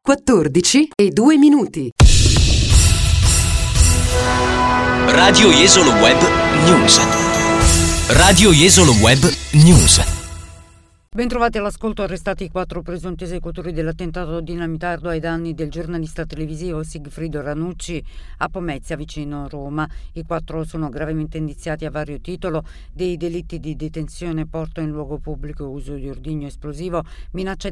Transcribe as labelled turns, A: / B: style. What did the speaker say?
A: 14:02.
B: Radio Jesolo Web News. Radio Jesolo Web News.
C: Bentrovati all'ascolto. Arrestati i 4 presunti esecutori dell'attentato dinamitardo ai danni del giornalista televisivo Sigfrido Ranucci a Pomezia, vicino Roma. I 4 sono gravemente indiziati a vario titolo dei delitti di detenzione, porto in luogo pubblico, uso di ordigno esplosivo, minaccia